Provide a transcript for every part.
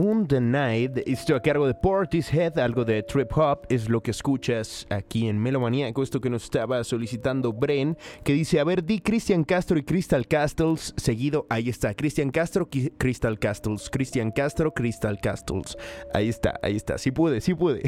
on the Night. Esto a cargo de Portishead, algo de trip hop, es lo que escuchas aquí en Melomaníaco. Esto que nos estaba solicitando Bren, que dice, a ver, di Cristian Castro y Crystal Castles seguido. Ahí está, Cristian Castro, Crystal Castles, Cristian Castro, Crystal Castles. Ahí está, sí pude.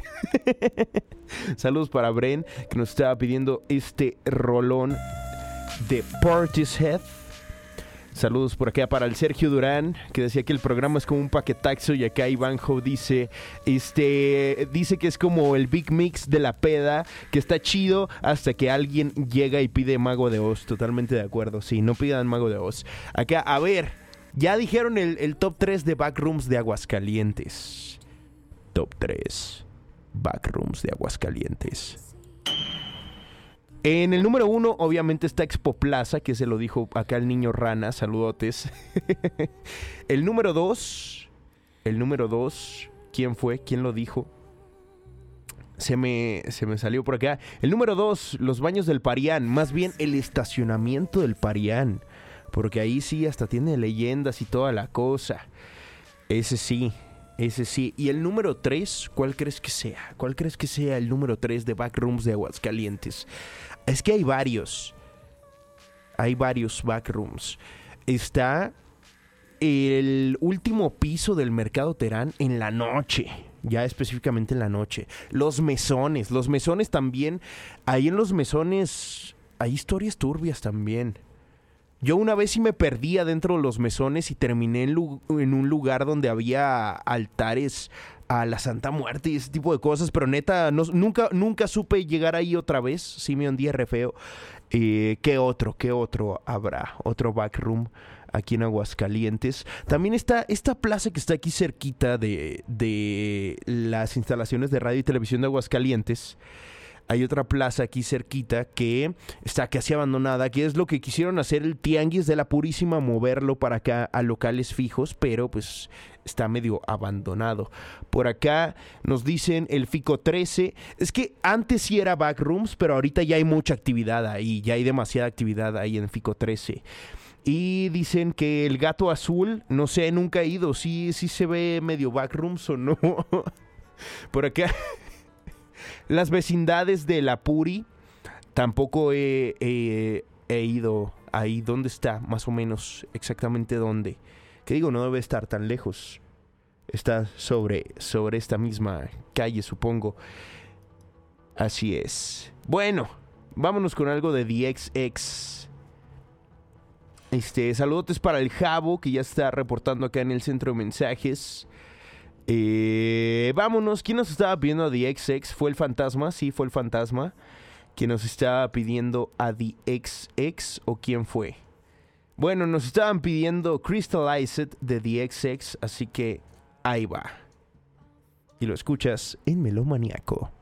Saludos para Bren, que nos estaba pidiendo este rolón de Portishead. Saludos por acá para el Sergio Durán, que decía que el programa es como un paquetaxo, y acá Ivanjo dice que es como el Big Mix de la peda, que está chido hasta que alguien llega y pide Mago de Oz. Totalmente de acuerdo, sí, no pidan Mago de Oz. Acá, a ver, ya dijeron el top 3 de Backrooms de Aguascalientes. Top 3 Backrooms de Aguascalientes. En el número 1, obviamente, está Expo Plaza, que se lo dijo acá el niño Rana, saludotes. El número 2, ¿quién fue? ¿Quién lo dijo? Se me salió por acá. El número 2, los baños del Parián, más bien el estacionamiento del Parián, porque ahí sí hasta tiene leyendas y toda la cosa. Ese sí. Y el número 3, ¿cuál crees que sea? ¿Cuál crees que sea el número 3 de Backrooms de Aguascalientes? Es que hay varios Backrooms. Está el último piso del Mercado Terán en la noche. Ya específicamente en la noche. Los mesones también. Ahí en los mesones hay historias turbias también. Yo una vez sí me perdí adentro de los mesones y terminé en un lugar donde había altares a la Santa Muerte y ese tipo de cosas, pero neta, nunca supe llegar ahí otra vez. Sí me hundí re feo. ¿Qué otro habrá? Otro backroom aquí en Aguascalientes. También está esta plaza que está aquí cerquita de las instalaciones de radio y televisión de Aguascalientes. Hay otra plaza aquí cerquita que está casi abandonada, que es lo que quisieron hacer el Tianguis de la Purísima, moverlo para acá a locales fijos, pero pues está medio abandonado. Por acá nos dicen el Fico 13. Es que antes sí era Backrooms, pero ahorita ya hay mucha actividad ahí, ya hay demasiada actividad ahí en Fico 13. Y dicen que el Gato Azul, no sé, nunca he ido, sí se ve medio Backrooms o no. Por acá... Las vecindades de la Puri, tampoco he ido ahí. ¿Dónde está? Más o menos, exactamente dónde. Que digo, no debe estar tan lejos. Está sobre esta misma calle, supongo. Así es. Bueno, vámonos con algo de The XX. Saludotes para el Jabo, que ya está reportando acá en el centro de mensajes. Vámonos. ¿Quién nos estaba pidiendo a The XX? ¿Fue el fantasma? Sí, fue el fantasma. ¿Quién nos estaba pidiendo a The XX o quién fue? Bueno, nos estaban pidiendo Crystallized de The XX, así que ahí va. Y lo escuchas en Melomaníaco.